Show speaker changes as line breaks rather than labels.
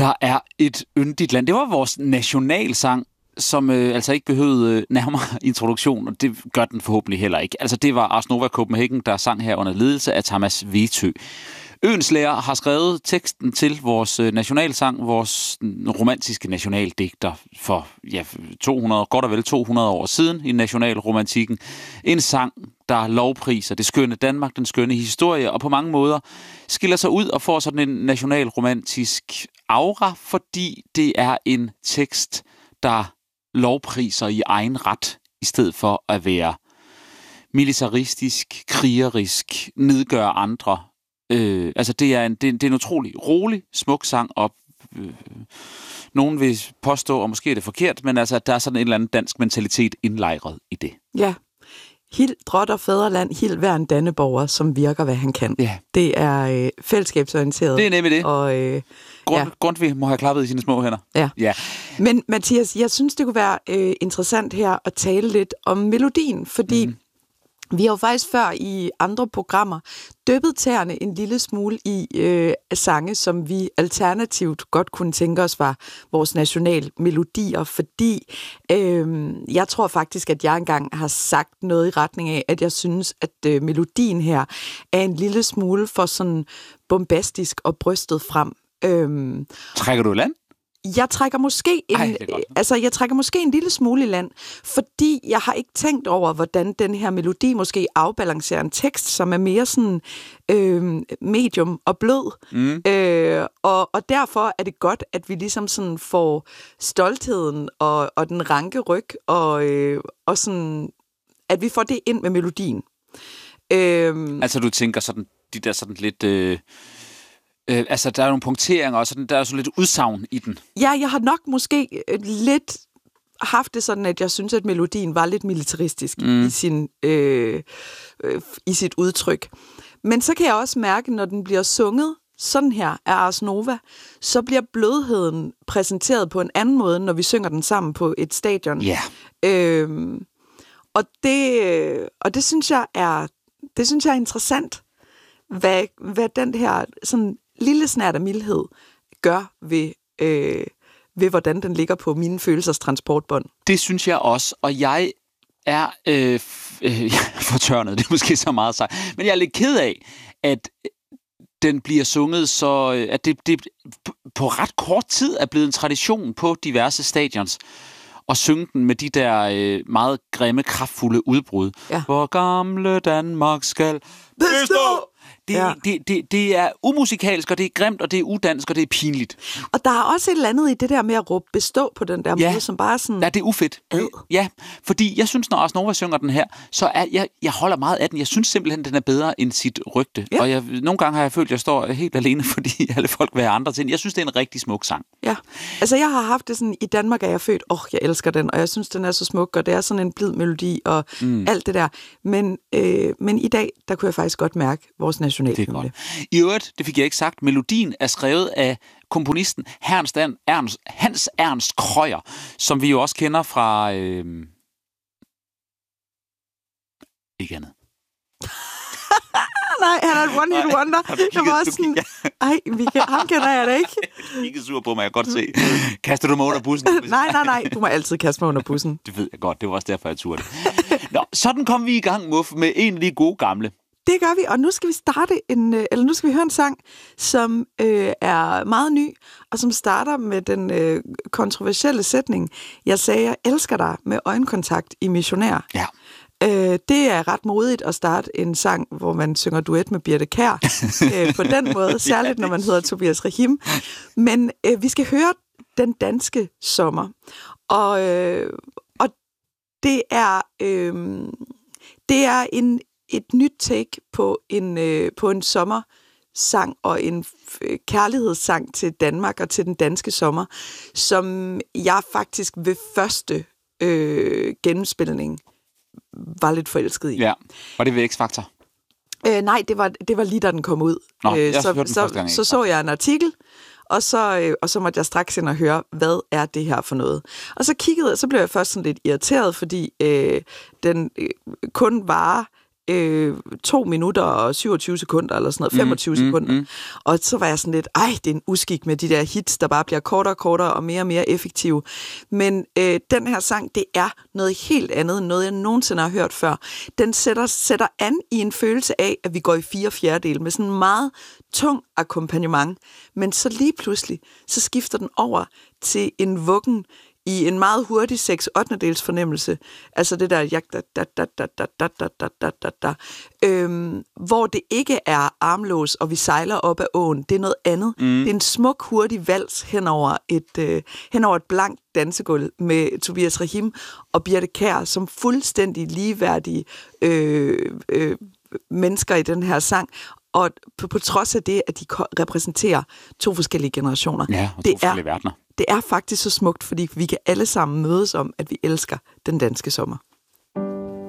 Der er et yndigt land. Det var vores nationalsang, som altså ikke behøvede nærmere introduktion, og det gør den forhåbentlig heller ikke. Altså det var Ars Nova Copenhagen, der sang her under ledelse af Thomas Vetø. Øenslæger har skrevet teksten til vores nationalsang, vores romantiske nationaldigter for 200, godt og vel 200 år siden i nationalromantikken. En sang, der lovpriser det skønne Danmark, den skønne historie, og på mange måder skiller sig ud og får sådan en nationalromantisk aura, fordi det er en tekst, der lovpriser i egen ret, i stedet for at være militaristisk, krigerisk, nedgøre andre. Altså det er en utrolig rolig, smuk sang, og nogen vil påstå, og måske er det forkert, men altså, at der er sådan en eller anden dansk mentalitet indlejret i det.
Ja. Hild, drot og fædreland, hild hver en danneborger, som virker, hvad han kan.
Ja.
Det er fællesskabsorienteret.
Det er nemlig det.
Og,
Grundtvig må have klappet i sine små hænder.
Ja. Men Mathias, jeg synes, det kunne være interessant her at tale lidt om melodien, fordi vi har jo faktisk før i andre programmer dyppet tæerne en lille smule i sange, som vi alternativt godt kunne tænke os var vores national melodier, fordi jeg tror faktisk, at jeg engang har sagt noget i retning af, at jeg synes, at melodien her er en lille smule for sådan bombastisk og brystet frem.
Trækker du i land?
Jeg trækker måske en lille smule i land, fordi jeg har ikke tænkt over, hvordan den her melodi måske afbalancerer en tekst, som er mere sådan medium og blød. Og derfor er det godt, at vi ligesom sådan får stoltheden og den ranke ryg, og sådan, at vi får det ind med melodien.
Altså du tænker sådan, de der sådan lidt... altså, der er nogle punkteringer, og sådan, der er så lidt udsagn i den.
Ja, jeg har nok måske lidt haft det sådan, at jeg synes, at melodien var lidt militaristisk i sit udtryk. Men så kan jeg også mærke, når den bliver sunget sådan her af Ars Nova, så bliver blødheden præsenteret på en anden måde, når vi synger den sammen på et stadion.
Ja.
Og det synes jeg er interessant, hvad den her sådan lille snert af mildhed gør ved hvordan den ligger på mine følelsers transportbånd.
Det synes jeg også, og jeg er fortørnet, det er måske så meget sagt, men jeg er lidt ked af, at den bliver sunget, så at det på ret kort tid er blevet en tradition på diverse stadions at synge den med de der meget grimme, kraftfulde udbrud.
Ja.
Hvor gamle Danmark skal bestå! Det er umusikalsk, og det er grimt, og det er udansk, og det er pinligt.
Og der er også et eller andet i det der med at råbe bestå på den der måde, som bare sådan...
Ja, det er ufedt. Ja, fordi jeg synes, når Ars Nova synger den her, så er jeg holder meget af den. Jeg synes simpelthen, den er bedre end sit rygte. Ja. Og nogle gange har jeg følt, at jeg står helt alene, fordi alle folk vil have andre ting. Jeg synes, det er en rigtig smuk sang. Ja.
Altså, jeg har haft det sådan, i Danmark er jeg født, jeg elsker den, og jeg synes, den er så smuk, og det er sådan en blid melodi, og alt det der. Men i dag, der kunne jeg faktisk godt mærke vores nationale.
Det er godt. I øvrigt, det fik jeg ikke sagt, melodien er skrevet af komponisten Hans Ernst Krøyer, som vi jo også kender fra... Ikke andet.
Nej, han er et one-hit wonder. Det var også sådan... ham kender jeg da ikke.
Du kiggede sur på mig, jeg kan godt se. Kaster du mig under bussen?
Nej. Du må altid kaste mig under bussen.
Det ved jeg godt, det var også derfor, jeg turde det. Nå, sådan kom vi i gang, Muff, med en af de gode gamle.
Det gør vi, og nu skal vi nu skal vi høre en sang, som er meget ny, og som starter med den kontroversielle sætning, jeg sagde, jeg elsker dig, med øjenkontakt i Missionær.
Ja.
Det er ret modigt at starte en sang, hvor man synger duet med Birthe Kjær på den måde, særligt når man hedder Tobias Rahim. Men vi skal høre Den danske sommer, og det er et nyt take på en sommersang og en kærlighedssang til Danmark og til den danske sommer, som jeg faktisk ved første gennemspilning var lidt forelsket i.
Ja, var det ved X-Factor?
Nej, det var lige da den kom ud. Så jeg en artikel, og så måtte jeg straks ind og høre, hvad er det her for noget. Og så blev jeg først sådan lidt irriteret, fordi den kun varer 2 minutter og 27 sekunder, eller sådan noget, 25 sekunder. Og så var jeg sådan lidt, det er en uskik med de der hits, der bare bliver kortere og kortere og mere effektive. Men den her sang, det er noget helt andet, end noget jeg nogensinde har hørt før. Den sætter an i en følelse af, at vi går i 4/4 med sådan en meget tung akkompagnement. Men så lige pludselig, så skifter den over til en vuggen i en meget hurtig 6/8 fornemmelse, altså det der hvor det ikke er armlås, og vi sejler op ad åen, det er noget andet. Det er en smuk, hurtig vals hen over et blankt dansegulv med Tobias Rahim og Birthe Kjær som fuldstændig ligeværdige mennesker i den her sang. Og på trods af det, at de repræsenterer 2 forskellige generationer.
Ja, og 2 forskellige verdener.
Det er faktisk så smukt, fordi vi kan alle sammen mødes om, at vi elsker den danske sommer.